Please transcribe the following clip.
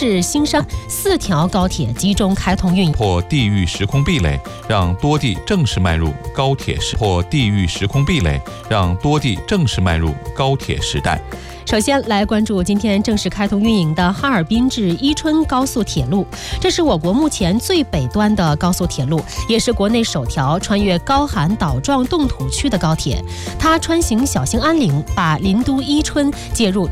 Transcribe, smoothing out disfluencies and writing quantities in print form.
至新山4条高铁集中开通运营， 破地域时空壁垒，让多地正式迈入高铁时代。 首先来关注今天正式开通运营的哈尔滨至伊春高速铁路，这是我国目前最北端的高速铁路，也是国内首条穿越高寒岛状冻土区的高铁。它穿行小兴安岭，把林都伊春接入